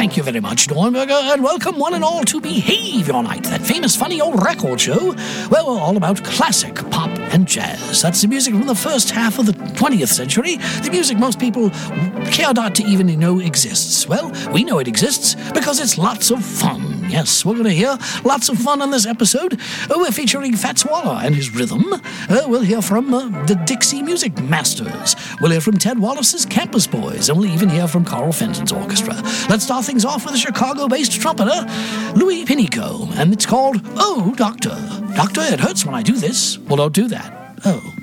Thank you very much, Dornberger, and welcome one and all to Behavior Night, that famous funny old record show where we're all about classic pop and jazz. That's the music from the first half of the 20th century, the music most people care not to even know exists. Well, we know it exists because it's lots of fun. Yes, we're going to hear lots of fun on this episode. We're featuring Fats Waller and his rhythm. We'll hear from the Dixie Music Masters. We'll hear from Ted Wallace's Campus Boys, and we'll even hear from Carl Fenton's orchestra. Let's start things off with a Chicago-based trumpeter, Louis Pinico, and it's called Oh, Doctor. Doctor, it hurts when I do this. Well, don't do that. Oh.